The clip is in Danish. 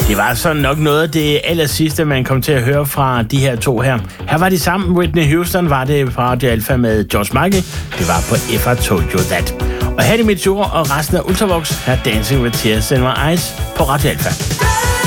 Det var så nok noget af det aller sidste, man kom til at høre fra de her to her. Her var de sammen. Whitney Houston var det fra Radio Alpha med George Michael. Det var på If I Told You That. Og her er det mit tur og resten af Ultravox. Her Dancing with Tears in My Eyes på Radio Alpha.